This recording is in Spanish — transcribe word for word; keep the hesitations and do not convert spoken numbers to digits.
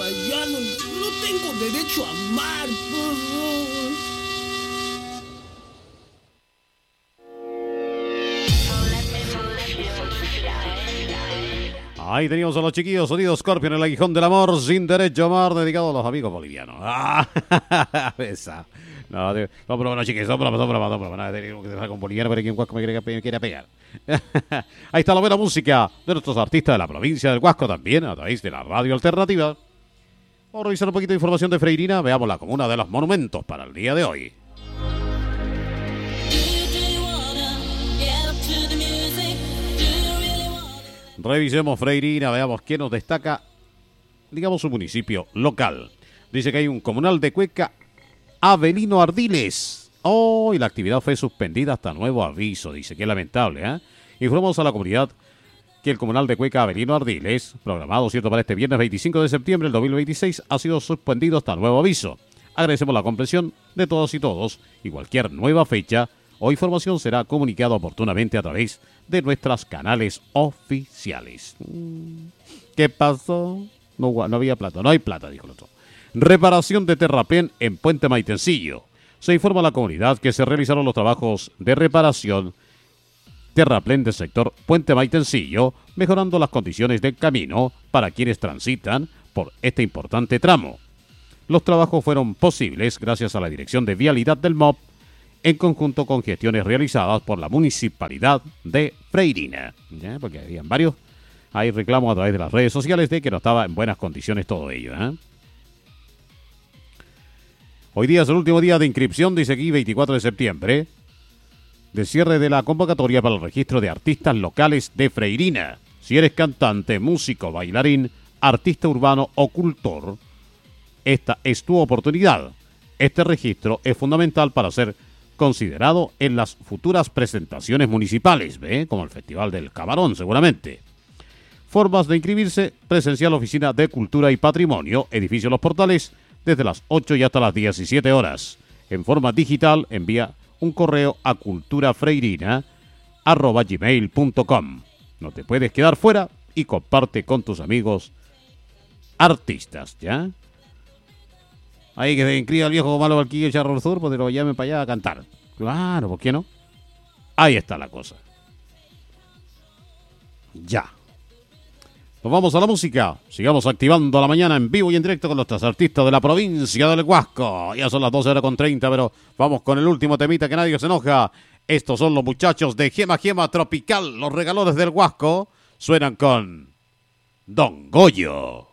ya no, no tengo derecho a amar. Ahí teníamos a los chiquillos, sonido Scorpion, el aguijón del amor, sin derecho a amar, dedicado a los amigos bolivianos. Ah, esa. No, no, pero bueno, chiquillos, no, no, no, no, no, no, nada, tenemos que dejar con boliviano, pero quien Huasco me quiere, me quiere pegar. Ahí está la buena música de nuestros artistas de la provincia del Huasco también, a través de la radio alternativa. Vamos a revisar un poquito de información de Freirina, veámosla como uno de los monumentos para el día de hoy. Revisemos Freirina, veamos qué nos destaca, digamos, su municipio local. Dice que hay un comunal de Cueca, Avelino Ardiles. Oh, y la actividad fue suspendida hasta nuevo aviso. Dice que lamentable, ¿eh? Informamos a la comunidad que el comunal de Cueca, Avelino Ardiles, programado, cierto, para este viernes veinticinco de septiembre del dos mil veintiséis, ha sido suspendido hasta nuevo aviso. Agradecemos la comprensión de todos y todos, y cualquier nueva fecha o información será comunicada oportunamente a través de nuestros canales oficiales. ¿Qué pasó? No, no había plata, no hay plata, dijo el otro. Reparación de terraplén en Puente Maitencillo. Se informa a la comunidad que se realizaron los trabajos de reparación terraplén del sector Puente Maitencillo, mejorando las condiciones del camino para quienes transitan por este importante tramo. Los trabajos fueron posibles gracias a la Dirección de Vialidad del M O P, en conjunto con gestiones realizadas por la Municipalidad de Freirina. ¿Ya? Porque habían varios. Hay reclamos a través de las redes sociales de que no estaba en buenas condiciones todo ello. ¿eh? Hoy día es el último día de inscripción, dice aquí, veinticuatro de septiembre, de cierre de la convocatoria para el registro de artistas locales de Freirina. Si eres cantante, músico, bailarín, artista urbano o cultor, esta es tu oportunidad. Este registro es fundamental para ser considerado en las futuras presentaciones municipales, ¿ve? Como el Festival del Camarón, seguramente. Formas de inscribirse: presencial, Oficina de Cultura y Patrimonio, Edificio Los Portales, desde las ocho y hasta las diecisiete horas. En forma digital, envía un correo a culturafreirina arroba gmail punto com. No te puedes quedar fuera y comparte con tus amigos artistas, ¿ya? Ahí que se inscriba el viejo malo Barquillo Charro Sur, pues te lo llamen para allá a cantar. Claro, ¿por qué no? Ahí está la cosa. Ya. Nos vamos a la música. Sigamos activando la mañana en vivo y en directo con nuestros artistas de la provincia del Huasco. Ya son las doce horas con treinta, pero vamos con el último temita, que nadie se enoja. Estos son los muchachos de Gema Gema Tropical. Los regalores del Huasco suenan con Don Goyo.